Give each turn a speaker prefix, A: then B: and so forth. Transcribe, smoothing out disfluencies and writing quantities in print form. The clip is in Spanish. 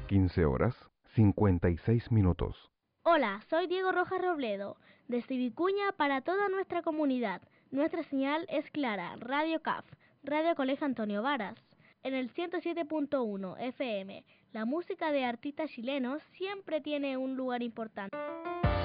A: 15 horas 56 minutos.
B: Hola, soy Diego Rojas Robledo, desde Vicuña para toda nuestra comunidad. Nuestra señal es clara, Radio CAF, Radio Colegio Antonio Varas. En el 107.1 FM, la música de artistas chilenos siempre tiene un lugar importante.